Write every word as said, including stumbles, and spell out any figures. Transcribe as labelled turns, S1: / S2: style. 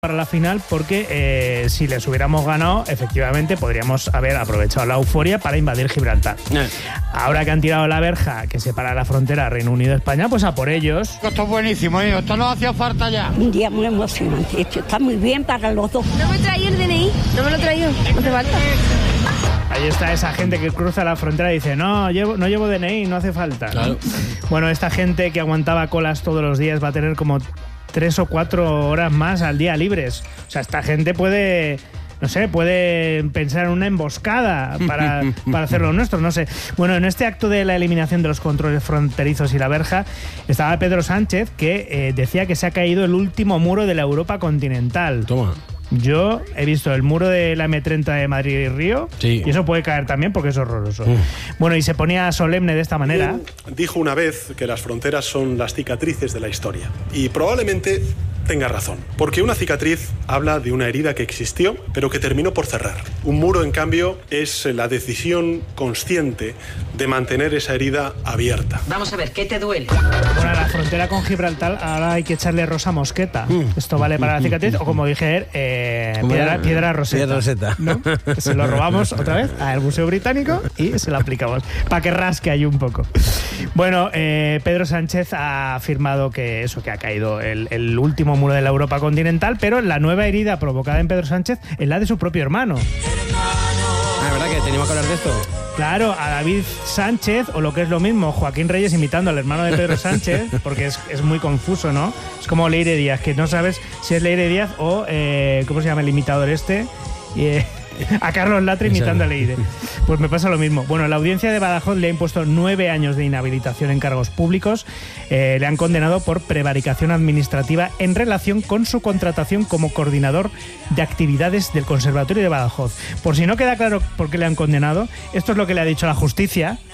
S1: para la final porque eh, si les hubiéramos ganado, efectivamente podríamos haber aprovechado la euforia para invadir Gibraltar. Eh. Ahora que han tirado la verja que separa la frontera Reino Unido-España, pues a por ellos.
S2: Esto es buenísimo, hijo. Esto no hacía falta ya.
S3: Un día muy emocionante. Esto está muy bien para los dos.
S4: No me traí el D N I, no me lo he traído. No te falta.
S1: Ahí está esa gente que cruza la frontera y dice, no, llevo, no llevo D N I, no hace falta.
S5: Claro.
S1: Bueno, esta gente que aguantaba colas todos los días va a tener como tres o cuatro horas más al día libres. O sea, esta gente puede, no sé, puede pensar en una emboscada para, para hacer lo nuestro, no sé. Bueno, en este acto de la eliminación de los controles fronterizos y la verja estaba Pedro Sánchez, que eh, decía que se ha caído el último muro de la Europa continental.
S5: Toma.
S1: Yo he visto el muro de la eme treinta de Madrid y Río,
S5: sí.
S1: Y eso puede caer también porque es horroroso. Mm. Bueno, y se ponía solemne de esta manera.
S6: Dijo una vez que las fronteras son las cicatrices de la historia. Y probablemente tenga razón. Porque una cicatriz habla de una herida que existió, pero que terminó por cerrar. Un muro, en cambio, es la decisión consciente de mantener esa herida abierta.
S7: Vamos a ver, ¿qué te duele?
S1: Bueno, a la frontera con Gibraltar ahora hay que echarle rosa mosqueta. Mm. Esto vale para la cicatriz, o como dije ayer, eh, piedra, piedra roseta.
S5: Piedra roseta.
S1: ¿No? Se lo robamos otra vez al Museo Británico y se lo aplicamos, para que rasque ahí un poco. Bueno, eh, Pedro Sánchez ha afirmado que eso, que ha caído el, el último muro de la Europa continental, pero la nueva herida provocada en Pedro Sánchez es la de su propio hermano.
S5: Ah, ¿verdad que teníamos que hablar de esto?
S1: Claro, a David Sánchez, o lo que es lo mismo, Joaquín Reyes imitando al hermano de Pedro Sánchez, porque es, es muy confuso, ¿no? Es como Leire Díaz, que no sabes si es Leire Díaz o, eh, ¿cómo se llama el imitador este? Y, eh, a Carlos Latre imitando a Leire. Pues me pasa lo mismo. Bueno, la audiencia de Badajoz le ha impuesto nueve años de inhabilitación en cargos públicos. Eh, le han condenado por prevaricación administrativa en relación con su contratación como coordinador de actividades del Conservatorio de Badajoz. Por si no queda claro por qué le han condenado, esto es lo que le ha dicho la justicia.